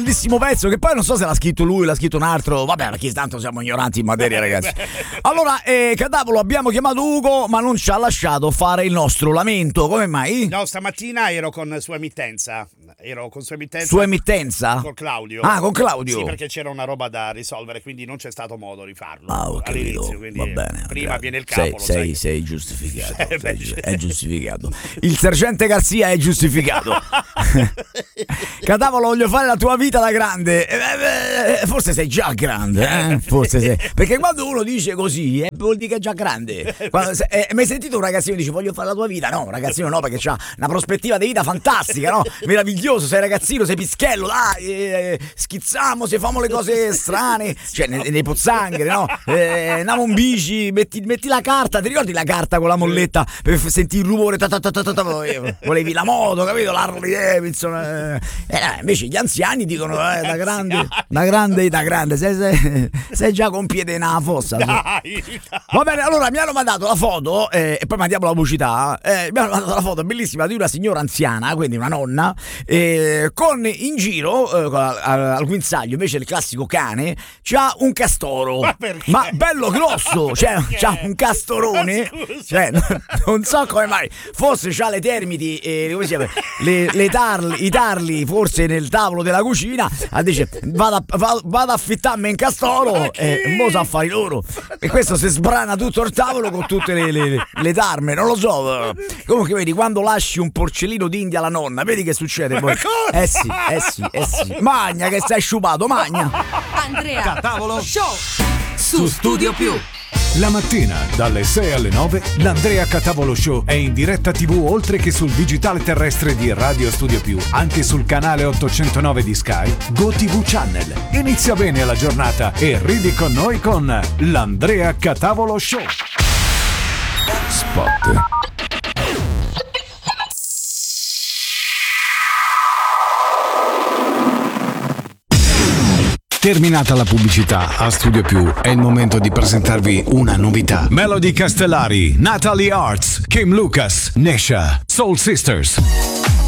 bellissimo pezzo che poi non so se l'ha scritto lui, l'ha scritto un altro, vabbè, perché tanto siamo ignoranti in materia, ragazzi. Allora, Cadavolo, abbiamo chiamato Ugo, ma non ci ha lasciato fare il nostro lamento, come mai? No, stamattina ero con sua emittenza. Sua emittenza? Con Claudio. Ah, con Claudio? Sì, perché c'era una roba da risolvere, quindi non c'è stato modo di farlo ho all'inizio. capito, va bene. Prima viene il capo. Sei giustificato. È giustificato. Il sergente Garzia è giustificato. Cadavolo, voglio fare la tua vita da grande. Forse sei già grande, forse sei. Perché quando uno dice così, vuol dire che è già grande. Mi hai sentito un ragazzino che dice voglio fare la tua vita? No, un ragazzino no, perché c'ha una prospettiva di vita fantastica, no? Meraviglioso, sei ragazzino, sei pischello, dai, schizziamo, se famo le cose strane, cioè nei pozzanghere, no? Andiamo in bici, metti la carta, ti ricordi la carta con la molletta per sentire il rumore, volevi la moto, capito? L'Harley Davidson, invece gli anziani dicono da grande, sei già con piede nella fossa. Va bene, allora mi hanno mandato la foto e poi mandiamo la pubblicità. Mi hanno mandato la foto bellissima di una signora anziana, quindi una nonna, con in giro al guinzaglio invece il classico cane c'ha un castoro, ma bello grosso, cioè c'ha un castorone, cioè, non so come mai, forse c'ha le termiti, come si chiama, i tarli forse nel tavolo della cucina, dice vado a affittarmi in castoro e mo sa affari loro, e questo si sbrana tutto il tavolo con tutte le tarme, non lo so. Comunque vedi, quando lasci un porcellino d'India alla nonna, vedi che succede poi? Sì. Magna che sei sciupato, magna. Andrea Cadavolo Show su Studio Più. La mattina dalle 6 alle 9 l'Andrea Cadavolo Show è in diretta TV oltre che sul digitale terrestre di Radio Studio Più, anche sul canale 809 di Sky, GoTV Channel. Inizia bene la giornata e ridi con noi con l'Andrea Cadavolo Show. Spot. Terminata la pubblicità, a Studio Più è il momento di presentarvi una novità. Melody Castellari, Natalie Arts, Kim Lucas, Nesha, Soul Sisters.